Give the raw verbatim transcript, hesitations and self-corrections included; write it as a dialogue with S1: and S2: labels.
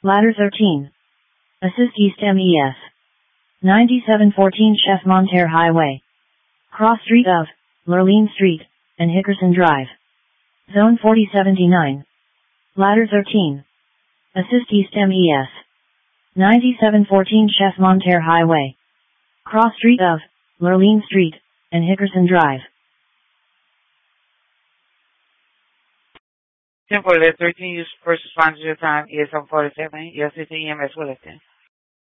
S1: Ladder thirteen. Assist East M E S. ninety-seven fourteen Chef Monterre Highway. Cross street of Lurleen Street and Hickerson Drive. Zone forty seventy-nine. Ladder thirteen. Assist East M E S. ninety-seven fourteen Chef Monterre Highway. Cross street of Lurleen Street and Hickerson Drive.
S2: ten forty, thirteen, use first response to your time is seven forty-seven. Yes, it's E M S Williston.